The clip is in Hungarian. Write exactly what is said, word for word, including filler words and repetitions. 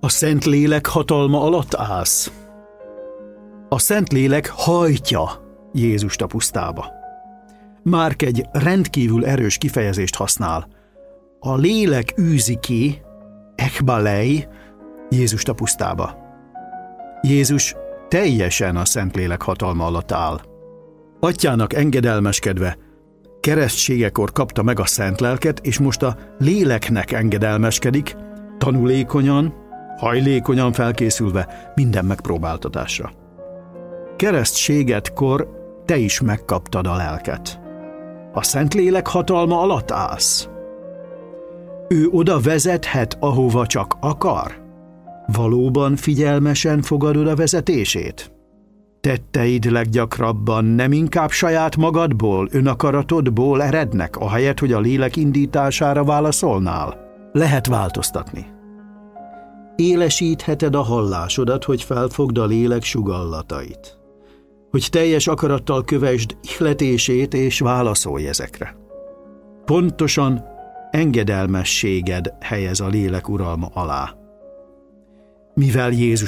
A Szentlélek hatalma alatt állsz. A Szentlélek hajtja Jézust a pusztába. Márk egy rendkívül erős kifejezést használ. A lélek űzi ki, ekbalei, Jézust a pusztába. Jézus teljesen a Szentlélek hatalma alatt áll. Atyának engedelmeskedve, keresztségekor kapta meg a szent lelket, és most a léleknek engedelmeskedik, tanulékonyan, hajlékonyan felkészülve minden megpróbáltatásra. Keresztségedkor te is megkaptad a lelket. A Szentlélek hatalma alatt állsz. Ő oda vezethet, ahova csak akar. Valóban figyelmesen fogadod a vezetését? Tetteid leggyakrabban nem inkább saját magadból, önakaratodból erednek, ahelyett, hogy a lélek indítására válaszolnál? Lehet változtatni. Élesítheted a hallásodat, hogy felfogd a lélek sugallatait. Hogy teljes akarattal kövesd ihletését és válaszolj ezekre. Pontosan engedelmességed helyez a lélek uralma alá. Mivel Jézus